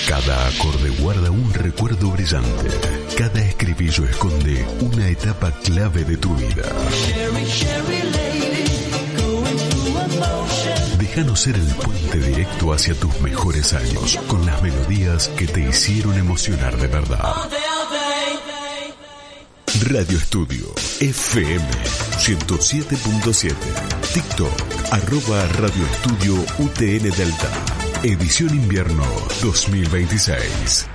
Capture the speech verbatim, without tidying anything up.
Cada acorde guarda un recuerdo brillante. Cada estribillo esconde una etapa clave de tu vida. Déjanos ser el puente directo hacia tus mejores años, con las melodías que te hicieron emocionar de verdad. Radio Estudio F M ciento siete punto siete. TikTok, arroba Radio Estudio U T N Delta. Edición invierno dos mil veintiséis.